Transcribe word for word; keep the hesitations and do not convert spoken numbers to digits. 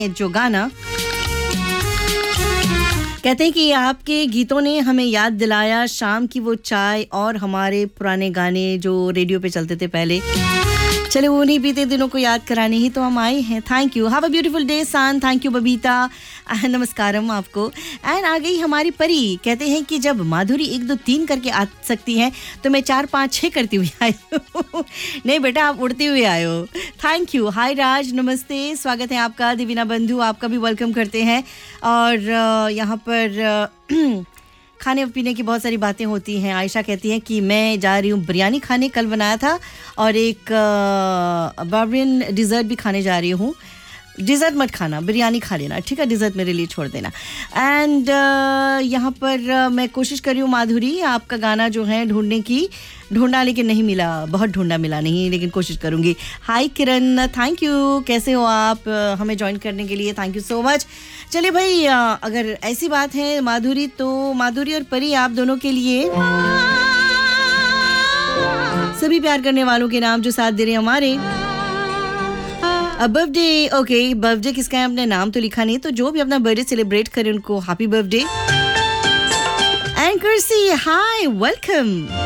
जो गाना कहते हैं कि आपके गीतों ने हमें याद दिलाया शाम की वो चाय और हमारे पुराने गाने जो रेडियो पे चलते थे पहले। चले वो नहीं बीते दिनों को याद कराने ही तो हम आए हैं। Thank you, have a beautiful day sun. Thank you Babita, नमस्कारम आपको। एंड आ गई हमारी परी। कहते हैं कि जब माधुरी एक दो तीन करके आ सकती हैं तो मैं चार पाँच छः करती हुई आई हूँ। नहीं बेटा, आप उड़ते हुए आए हो। Thank you. हाय राज, नमस्ते, स्वागत है आपका। दिवीना बंधु आपका भी वेलकम करते हैं। और यहाँ पर खाने पीने की बहुत सारी बातें होती हैं। आयशा कहती है कि मैं जा रही हूँ बिरयानी खाने, कल बनाया था, और एक बार्बियन डिज़र्ट भी खाने जा रही हूँ। डिज़र्ट मत खाना, बिरयानी खा लेना, ठीक है? डिज़र्ट मेरे लिए छोड़ देना। एंड uh, यहाँ पर uh, मैं कोशिश कर रही हूँ माधुरी आपका गाना जो है ढूंढने की, ढूंढा लेकिन नहीं मिला, बहुत ढूंढा मिला नहीं, लेकिन कोशिश करूँगी। हाय किरण, थैंक यू, कैसे हो आप? uh, हमें ज्वाइन करने के लिए थैंक यू सो मच। चलिए भाई, uh, अगर ऐसी बात है माधुरी, तो माधुरी और परी आप दोनों के लिए, सभी प्यार करने वालों के नाम जो साथ दे रहे हैं हमारे। बर्थडे, ओके, बर्थडे किसका है अपने नाम तो लिखा नहीं, तो जो भी अपना बर्थडे सेलिब्रेट करे उनको happy birthday. And कर्सी, hi, welcome.